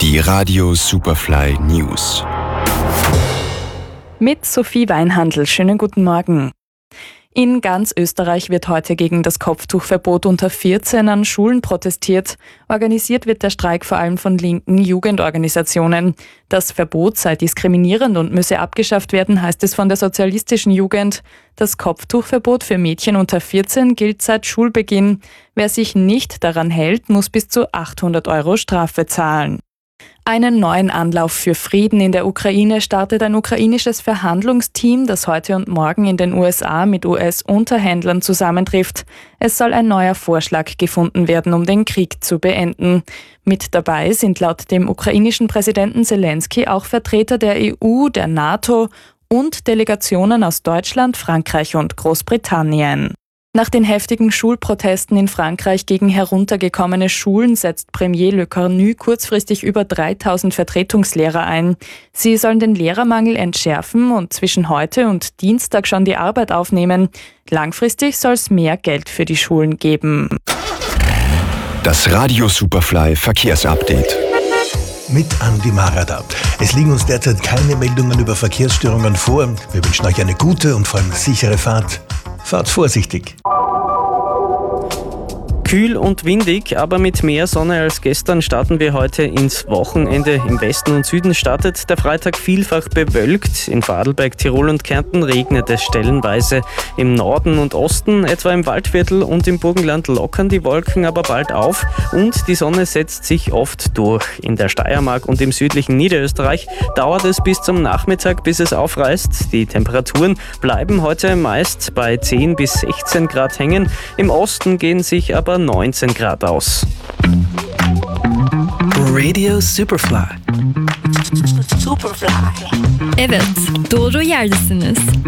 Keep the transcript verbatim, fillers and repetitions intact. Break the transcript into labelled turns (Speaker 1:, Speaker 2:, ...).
Speaker 1: Die Radio Superfly News.
Speaker 2: Mit Sophie Weinhandl. Schönen guten Morgen. In ganz Österreich wird heute gegen das Kopftuchverbot unter vierzehn an Schulen protestiert. Organisiert wird der Streik vor allem von linken Jugendorganisationen. Das Verbot sei diskriminierend und müsse abgeschafft werden, heißt es von der sozialistischen Jugend. Das Kopftuchverbot für Mädchen unter vierzehn gilt seit Schulbeginn. Wer sich nicht daran hält, muss bis zu achthundert Euro Strafe zahlen. Einen neuen Anlauf für Frieden in der Ukraine startet ein ukrainisches Verhandlungsteam, das heute und morgen in den U S A mit U S-Unterhändlern zusammentrifft. Es soll ein neuer Vorschlag gefunden werden, um den Krieg zu beenden. Mit dabei sind laut dem ukrainischen Präsidenten Zelensky auch Vertreter der E U, der NATO und Delegationen aus Deutschland, Frankreich und Großbritannien. Nach den heftigen Schulprotesten in Frankreich gegen heruntergekommene Schulen setzt Premier Le Cornu kurzfristig über dreitausend Vertretungslehrer ein. Sie sollen den Lehrermangel entschärfen und zwischen heute und Dienstag schon die Arbeit aufnehmen. Langfristig soll es mehr Geld für die Schulen geben.
Speaker 1: Das Radio Superfly Verkehrsupdate.
Speaker 3: Mit Andi Marada. Es liegen uns derzeit keine Meldungen über Verkehrsstörungen vor. Wir wünschen euch eine gute und vor allem sichere Fahrt. Fahrt vorsichtig.
Speaker 4: Kühl und windig, aber mit mehr Sonne als gestern starten wir heute ins Wochenende. Im Westen und Süden startet der Freitag vielfach bewölkt. In Vorarlberg, Tirol und Kärnten regnet es stellenweise. Im Norden und Osten, etwa im Waldviertel und im Burgenland, lockern die Wolken aber bald auf und die Sonne setzt sich oft durch. In der Steiermark und im südlichen Niederösterreich dauert es bis zum Nachmittag, bis es aufreißt. Die Temperaturen bleiben heute meist bei zehn bis sechzehn Grad hängen. Im Osten gehen sich aber neunzehn Grad aus.
Speaker 5: Radio Superfly.
Speaker 6: Superfly. Evet, doğru yerdesiniz.